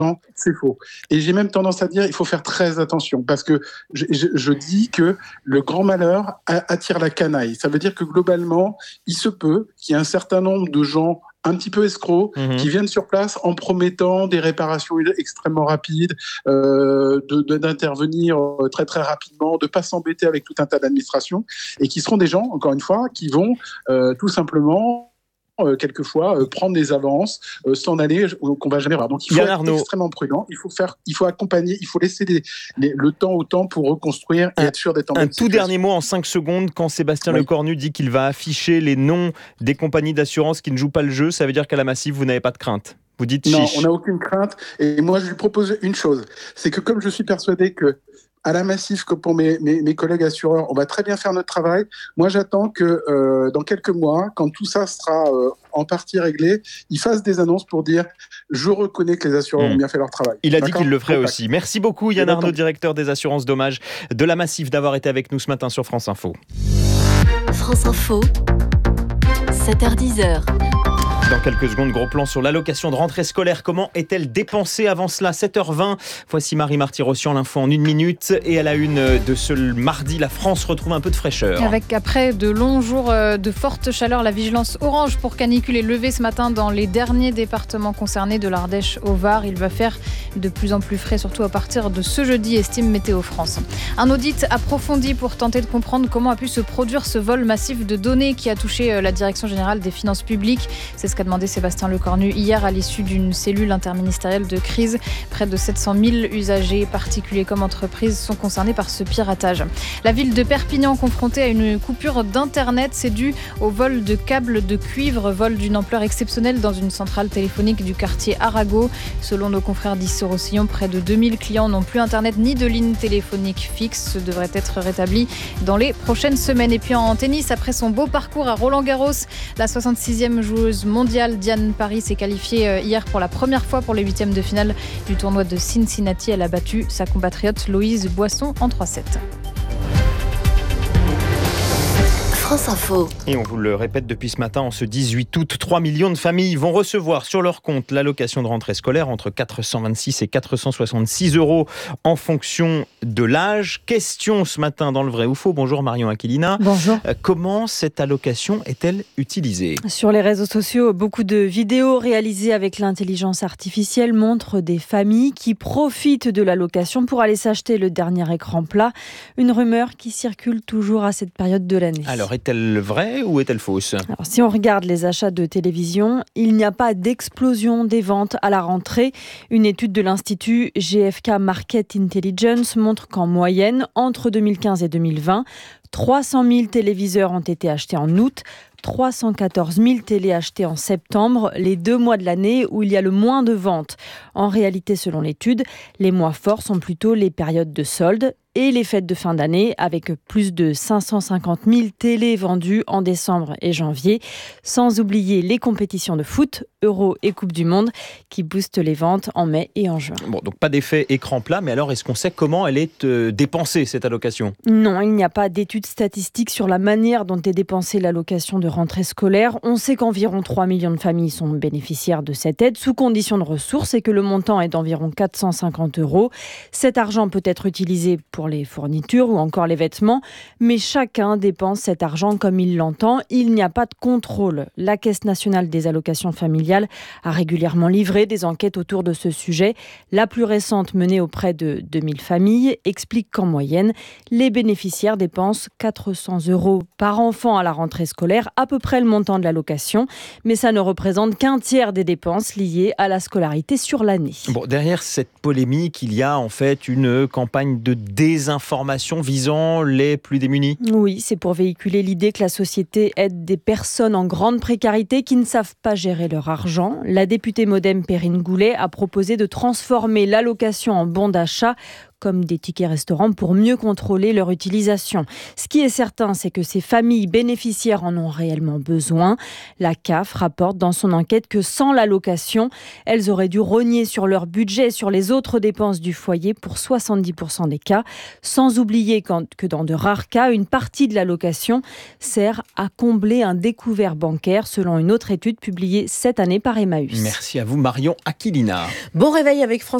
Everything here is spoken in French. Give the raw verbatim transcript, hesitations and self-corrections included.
c'est faux. Et j'ai même tendance à dire il faut faire très attention parce que je, je, je dis que le grand malheur attire la canaille. Ça veut dire que globalement, il se peut qu'il y ait un certain nombre de gens un petit peu escrocs mmh. qui viennent sur place en promettant des réparations extrêmement rapides, euh, de, de, d'intervenir très très rapidement, de ne pas s'embêter avec tout un tas d'administrations et qui seront des gens, encore une fois, qui vont euh, tout simplement Euh, quelquefois euh, prendre des avances, euh, s'en aller, euh, qu'on va jamais voir. Donc il faut Yann être Arnaud. extrêmement prudent. Il faut faire, il faut accompagner, il faut laisser les, les, le temps au temps pour reconstruire et un, être sûr d'être en bonne situation. Un tout dernier mot en cinq secondes, quand Sébastien oui. Lecornu dit qu'il va afficher les noms des compagnies d'assurance qui ne jouent pas le jeu, ça veut dire qu'à la Massif, vous n'avez pas de crainte. Vous dites chiche. Non, on n'a aucune crainte. Et moi, je lui propose une chose, c'est que comme je suis persuadé que à la Massif, comme pour mes, mes, mes collègues assureurs, on va très bien faire notre travail. Moi, j'attends que euh, dans quelques mois, quand tout ça sera euh, en partie réglé, ils fassent des annonces pour dire « Je reconnais que les assureurs mmh. ont bien fait leur travail ». Il a D'accord dit qu'il le ferait Contact. aussi. Merci beaucoup Yann Arnaud, directeur des assurances dommages de la Massif, d'avoir été avec nous ce matin sur France Info. France Info, sept heures dix. Dans quelques secondes, gros plan sur l'allocation de rentrée scolaire. Comment est-elle dépensée avant cela ? sept heures vingt. Voici Marie Marty-Rossian, l'info en une minute. Et à la une de ce mardi, la France retrouve un peu de fraîcheur. Avec après de longs jours de forte chaleur, la vigilance orange pour canicule est levée ce matin dans les derniers départements concernés de l'Ardèche au Var. Il va faire de plus en plus frais, surtout à partir de ce jeudi, estime Météo France. Un audit approfondi pour tenter de comprendre comment a pu se produire ce vol massif de données qui a touché la Direction générale des finances publiques. C'est ce qu'a demandé Sébastien Lecornu hier à l'issue d'une cellule interministérielle de crise. Près de sept cent mille usagers, particuliers comme entreprises, sont concernés par ce piratage. La ville de Perpignan confrontée à une coupure d'internet, c'est dû au vol de câbles de cuivre, vol d'une ampleur exceptionnelle dans une centrale téléphonique du quartier Arago. Selon nos confrères d'Issy-Roussillon, près de deux mille clients n'ont plus internet ni de ligne téléphonique fixe. Ce devrait être rétabli dans les prochaines semaines. Et puis en tennis, après son beau parcours à Roland-Garros, la soixante-sixième joueuse mondiale Diane Paris s'est qualifiée hier pour la première fois pour les huitièmes de finale du tournoi de Cincinnati. Elle a battu sa compatriote Loïse Boisson en trois sept. France Info. Et on vous le répète depuis ce matin, en ce dix-huit août, trois millions de familles vont recevoir sur leur compte l'allocation de rentrée scolaire entre quatre cent vingt-six et quatre cent soixante-six euros en fonction de l'âge. Question ce matin dans le vrai ou faux. Bonjour Marion Aquilina. Bonjour. Comment cette allocation est-elle utilisée ? Sur les réseaux sociaux, beaucoup de vidéos réalisées avec l'intelligence artificielle montrent des familles qui profitent de l'allocation pour aller s'acheter le dernier écran plat. Une rumeur qui circule toujours à cette période de l'année. Alors, est-elle vraie ou est-elle fausse ? Alors, si on regarde les achats de télévision, il n'y a pas d'explosion des ventes à la rentrée. Une étude de l'Institut G F K Market Intelligence montre qu'en moyenne, entre deux mille quinze et deux mille vingt, trois cent mille téléviseurs ont été achetés en août, trois cent quatorze mille télés achetées en septembre, les deux mois de l'année où il y a le moins de ventes. En réalité, selon l'étude, les mois forts sont plutôt les périodes de soldes et les fêtes de fin d'année, avec plus de cinq cent cinquante mille télés vendues en décembre et janvier, sans oublier les compétitions de foot, Euro et Coupe du Monde, qui boostent les ventes en mai et en juin. Bon, donc pas d'effet écran plat, mais alors est-ce qu'on sait comment elle est euh, dépensée, cette allocation ? Non, il n'y a pas d'études statistiques sur la manière dont est dépensée l'allocation de rentrée scolaire. On sait qu'environ trois millions de familles sont bénéficiaires de cette aide, sous condition de ressources, et que le montant est d'environ quatre cent cinquante euros. Cet argent peut être utilisé pour les fournitures ou encore les vêtements, mais chacun dépense cet argent comme il l'entend. Il n'y a pas de contrôle. La Caisse nationale des allocations familiales a régulièrement livré des enquêtes autour de ce sujet. La plus récente, menée auprès de deux mille familles, explique qu'en moyenne, les bénéficiaires dépensent quatre cents euros par enfant à la rentrée scolaire, à peu près le montant de l'allocation, mais ça ne représente qu'un tiers des dépenses liées à la scolarité sur l'année. Bon, derrière cette polémique, il y a en fait une campagne de désinformation visant les plus démunis. Oui, c'est pour véhiculer l'idée que la société aide des personnes en grande précarité qui ne savent pas gérer leur argent. La députée Modem Perrine Goulet a proposé de transformer l'allocation en bon d'achat comme des tickets restaurants, pour mieux contrôler leur utilisation. Ce qui est certain, c'est que ces familles bénéficiaires en ont réellement besoin. La C A F rapporte dans son enquête que sans l'allocation, elles auraient dû rogner sur leur budget et sur les autres dépenses du foyer pour soixante-dix pour cent des cas. Sans oublier que dans de rares cas, une partie de l'allocation sert à combler un découvert bancaire, selon une autre étude publiée cette année par Emmaüs. Merci à vous Marion Aquilina. Bon réveil avec France